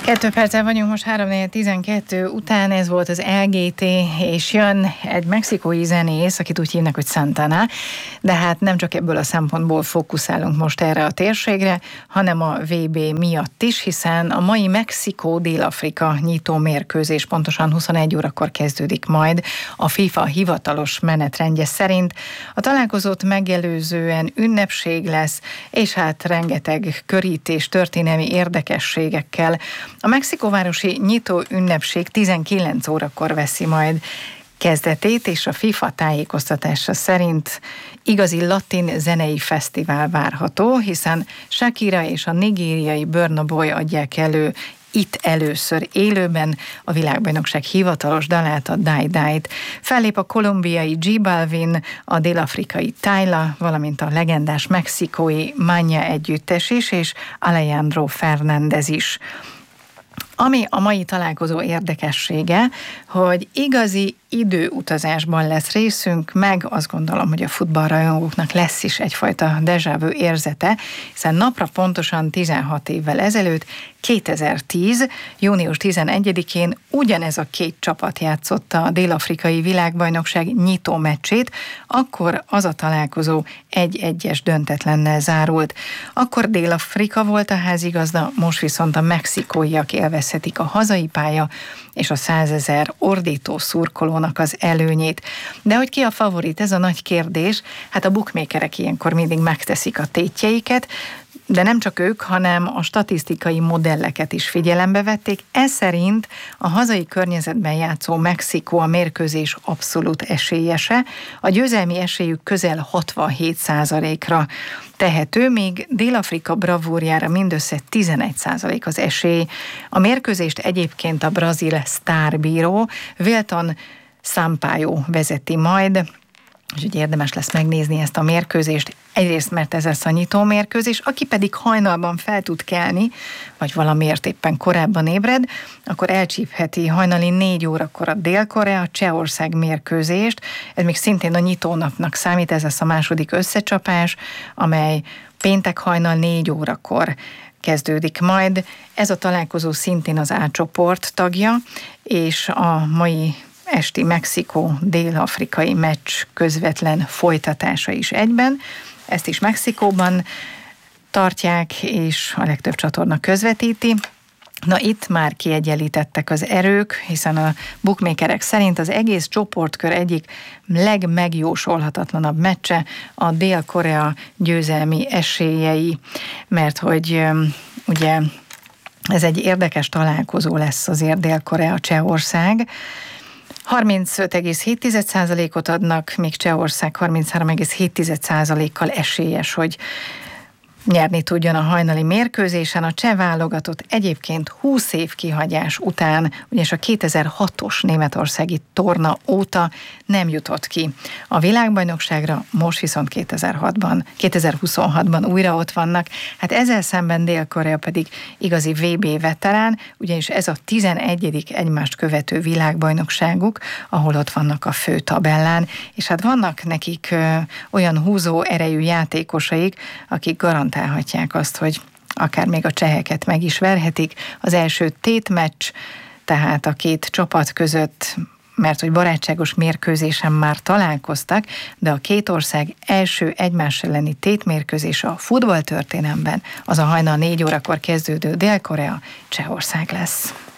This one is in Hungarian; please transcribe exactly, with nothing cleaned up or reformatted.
Kettő perccel vagyunk most három négy tizenkettő után, ez volt az el gé té, és jön egy mexikói zenész, akit úgy hívnak, hogy Santana, de hát nem csak ebből a szempontból fókuszálunk most erre a térségre, hanem a vé bé miatt is, hiszen a mai Mexikó-Dél-Afrika nyitó mérkőzés pontosan huszonegy órakor kezdődik majd a FIFA hivatalos menetrendje szerint. A találkozót megelőzően ünnepség lesz, és hát rengeteg körítés, történelmi érdekességekkel. A mexikóvárosi nyitó ünnepség tizenkilenc órakor veszi majd kezdetét, és a FIFA tájékoztatása szerint igazi latin zenei fesztivál várható, hiszen Shakira és a nigériai Burna Boy adják elő itt először élőben a világbajnokság hivatalos dalát, a Die Die-t. Fellép a kolumbiai J Balvin, a dél-afrikai Tyla, valamint a legendás mexikói Manya együttes is, és Alejandro Fernández is. Ami a mai találkozó érdekessége, hogy igazi időutazásban lesz részünk, meg azt gondolom, hogy a futballrajongóknak lesz is egyfajta déjà vu érzete, hiszen napra pontosan tizenhat évvel ezelőtt, kétezer-tíz. június tizenegyedikén ugyanez a két csapat játszotta a dél-afrikai világbajnokság nyitó meccsét, akkor az a találkozó egy-egyes döntetlennel zárult. Akkor Dél-Afrika volt a házigazda, most viszont a mexikóiak élvezhetik a hazai pálya és a százezer ordító szurkolónak az előnyét. De hogy ki a favorit, ez a nagy kérdés, hát a bookmakerek ilyenkor mindig megteszik a tétjeiket, de nem csak ők, hanem a statisztikai modelleket is figyelembe vették. Ez szerint a hazai környezetben játszó Mexikó a mérkőzés abszolút esélyese. A győzelmi esélyük közel hatvanhét százalékra tehető, míg Dél-Afrika bravúrjára mindössze tizenegy százalék az esély. A mérkőzést egyébként a brazil sztárbíró Wilton Sampaio vezeti majd, úgyhogy érdemes lesz megnézni ezt a mérkőzést. Egyrészt, mert ez lesz a nyitó mérkőzés, aki pedig hajnalban fel tud kelni, vagy valamiért éppen korábban ébred, akkor elcsípheti hajnali négy órakor a Dél-Korea Csehország mérkőzést. Ez még szintén a nyitónapnak számít, ez lesz a második összecsapás, amely péntek hajnal négy órakor kezdődik majd. Ez a találkozó szintén az A csoport tagja, és a mai esti Mexikó-dél-afrikai meccs közvetlen folytatása is egyben. Ezt is Mexikóban tartják, és a legtöbb csatorna közvetíti. Na itt már kiegyenlítettek az erők, hiszen a bookmakerek szerint az egész csoportkör egyik legmegjósolhatatlanabb meccse a Dél-Korea győzelmi esélyei, mert hogy ugye ez egy érdekes találkozó lesz azért Dél-Korea Csehország. harmincöt egész hét százalékot adnak, míg Csehország harminchárom egész hét százalékkal esélyes, hogy nyerni tudjon a hajnali mérkőzésen. A cseh válogatott egyébként húsz év kihagyás után, ugyanis a kétezer-hatos németországi torna óta nem jutott ki a világbajnokságra, most viszont kétezer-hatban, kétezer-huszonhatban újra ott vannak. Hát ezzel szemben Dél-Korea pedig igazi vé bé veterán, ugyanis ez a tizenegyedik egymást követő világbajnokságuk, ahol ott vannak a fő tabellán, és hát vannak nekik ö, olyan húzó erejű játékosaik, akik garantálhatják azt, hogy akár még a cseheket meg is verhetik. Az első tétmeccs, tehát a két csapat között, mert hogy barátságos mérkőzésen már találkoztak, de a két ország első egymás elleni tétmérkőzése a futballtörténelemben az a hajnal négy órakor kezdődő Dél-Korea Csehország lesz.